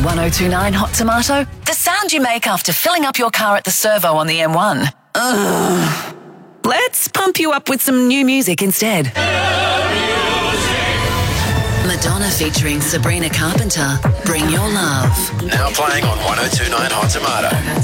1029 Hot Tomato, the sound you make after filling up your car at the servo on the M1. Ugh. Let's pump you up with some new music instead. Madonna featuring Sabrina Carpenter, Bring Your Love. Now playing on 1029 Hot Tomato.